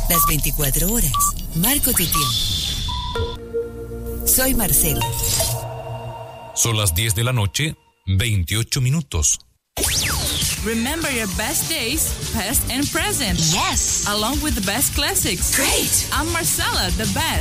Las 24 horas. Marco tu tiempo. Soy Marcela. Son las 10 de la noche, 28 minutos. Remember your best days, past and present. Yes. Along with the best classics. Great. I'm Marcela, the best.